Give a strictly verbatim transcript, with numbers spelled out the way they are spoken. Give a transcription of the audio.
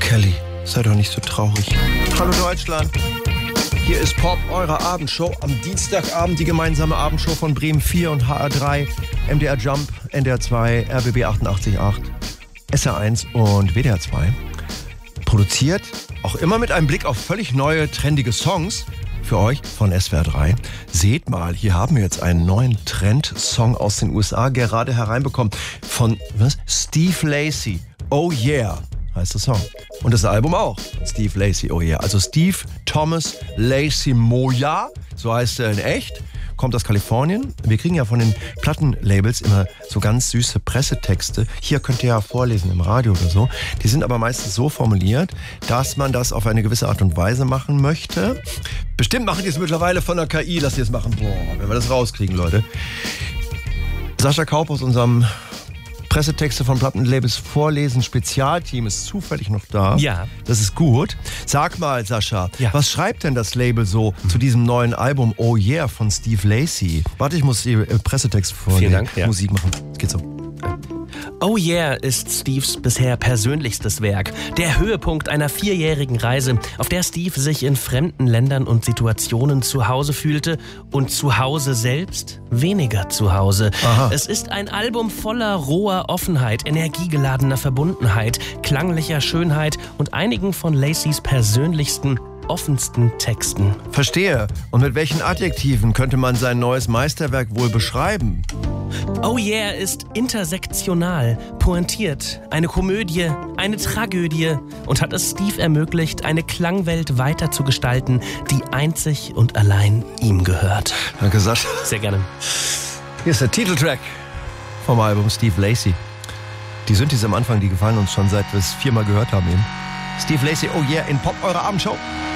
Kelly, sei doch nicht so traurig. Hallo Deutschland. Hier ist Pop, eure Abendshow. Am Dienstagabend die gemeinsame Abendshow von Bremen vier und H R drei, M D R Jump, N D R zwei, R B B achtundachtzig Komma acht, S R eins und W D R zwei. Produziert auch immer mit einem Blick auf völlig neue, trendige Songs für euch von S W R drei. Seht mal, hier haben wir jetzt einen neuen Trendsong aus den U S A gerade hereinbekommen von was? Steve Lacy. Oh yeah, heißt der Song. Und das Album auch. Steve Lacy, oh yeah. Also Steve Thomas Lacy Moya, so heißt er in echt. Kommt aus Kalifornien. Wir kriegen ja von den Plattenlabels immer so ganz süße Pressetexte. Hier könnt ihr ja vorlesen im Radio oder so. Die sind aber meistens so formuliert, dass man das auf eine gewisse Art und Weise machen möchte. Bestimmt machen die es mittlerweile von der K I, dass die es machen. Boah, wenn wir das rauskriegen, Leute. Sascha Kaup aus unserem Pressetexte von Plattenlabels vorlesen Spezialteam ist zufällig noch da. Ja. Das ist gut. Sag mal, Sascha, ja. was schreibt denn das Label so mhm. zu diesem neuen Album Oh Yeah von Steve Lacy? Warte, ich muss die äh, Pressetext vorlesen. Vielen Dank, ja. Musik machen. Es geht so. Oh Yeah ist Steves bisher persönlichstes Werk. Der Höhepunkt einer vierjährigen Reise, auf der Steve sich in fremden Ländern und Situationen zu Hause fühlte und zu Hause selbst weniger zu Hause. Aha. Es ist ein Album voller roher Offenheit, energiegeladener Verbundenheit, klanglicher Schönheit und einigen von Lacys persönlichsten, offensten Texten. Verstehe. Und mit welchen Adjektiven könnte man sein neues Meisterwerk wohl beschreiben? Oh Yeah ist intersektional, pointiert, eine Komödie, eine Tragödie und hat es Steve ermöglicht, eine Klangwelt weiter zu gestalten, die einzig und allein ihm gehört. Danke, Sascha. Sehr gerne. Hier ist der Titeltrack vom Album Steve Lacy. Die Synthes am Anfang, die gefallen uns schon, seit wir es viermal gehört haben eben. Steve Lacy, Oh Yeah, in Pop, eure Abendshow.